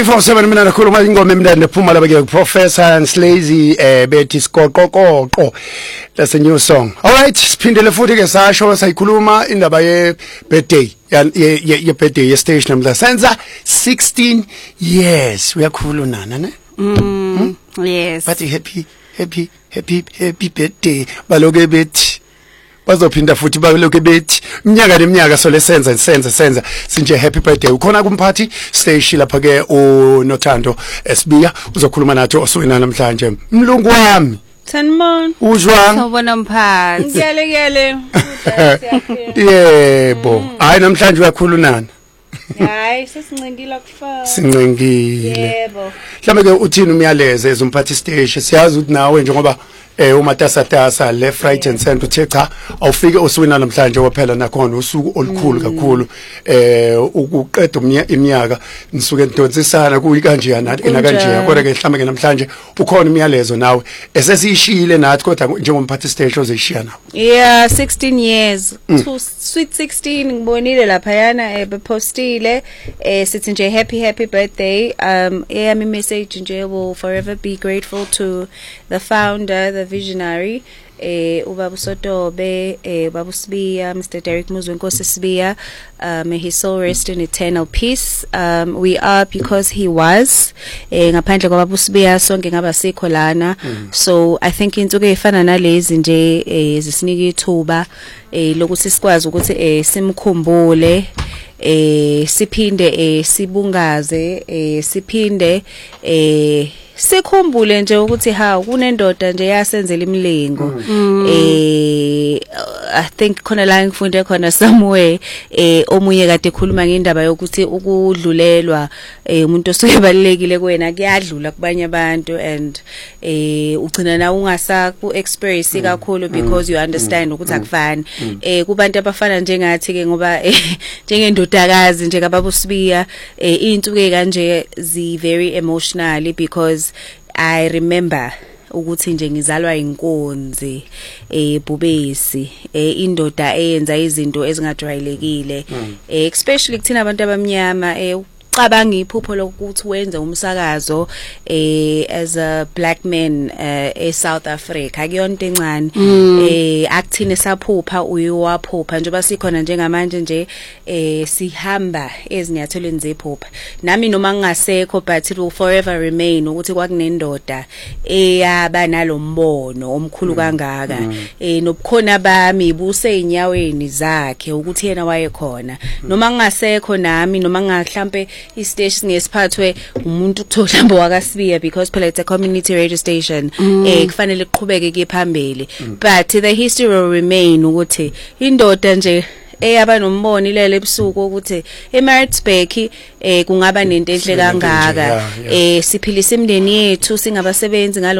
94.7 mina nakhuluma ingoma emnandi ephuma lapha ke Professor Nslazy bethi siqoqoqoqo. That's a new song. All right, siphindele futhi ke sasho sayikhuluma indaba ye birthday ye birthday ye station namhla senza 16 years. Uyakhulu nana ne? Yes. But happy birthday baloke bethi bazophinda futhi baloke bethi iminyaka neminyaka so lesenza sinje happy birthday ukhona kumphathi stage lapha ke uNothando Sibiya uzokhuluma nathi oswena namhlanje mlungu wami Sanmon uzwang sawubona mphathi ngiyalekele yebo hayi namhlanje uyakhulu nana hayi sesincengile kufa sincengile yebo mhlambe ke uthini umyaleze ezumphathi stage siyazi ukuthi nawe njengoba umatasatasa left right and center uthe cha awufike oswena namhlanje waphela nakhona usuku olukhulu kakhulu ukuqeda iminyaka nisuke ndonsisana kuyikanjeyana kanje kodwa ke mhlambe ke namhlanje ukhona imiyalezo nawe esesishile nathi kodwa njengomphathi stage ozishiya nawe yeah 16 years to sweet 16 ngibonile lapha yana bepostile sithi nje happy birthday eyami message nje will forever be grateful to the founder the visionary ubaba Sotobe baba Sibiya Mr Derek Muzwenkosi Sibiya may his soul rest in eternal peace. We are because he was ngaphandle kwa baba Sibiya sonke ngaba sikho lana so I think into ke ifana nalezi nje zisinike ithuba lokuthi sikwazi ukuthi simkhumbule siphinde sibungaze siphinde sikhumbule nje ukuthi kunendoda nje yasenzela imilingo I think khona la ngifunde khona somewhere omunye kade ekhuluma ngendaba yokuthi ukudlulelwa umuntu osebalekile kuwena kuyadlula kubanye abantu and ugcina na ungasaku express kakhulu because you understand ukuthi akufani kubantu abafana njengathi ke ngoba njengendodakazi nje kababa Sibiya into ke kanje zi very emotionally because I remember ukuthi nje ngizalwa inkonzi bubesi indoda eyenza izinto ezingajwayelekile especially kuthina abantu abamnyama cabanga iphupho lokuthi wenze umsakazo as a black man eSouth Africa akuyonto encane akuthine saphupha uyowaphupha njengoba sikhona njengamanje nje sihamba ezinyathelweni zephupha nami noma ngingasekho but it will forever remain ukuthi kwakunendoda eyaba nalombono omkhulu kangaka nobukhona bami buseyinyaweni zakhe ukuthi yena wayekhona noma ngingasekho nami noma ngahlambe istage singesiphathwe umuntu ukuthola wakaSibiya because phela it's a community radio station kufanele iqhubeke ke phambili but the history will remain ukuthi indoda nje eyaba nombono ilele ebusuku ukuthi eMaritzburg kungaba nento enhle kangaka siphilisa imndeni yethu singabasebenzi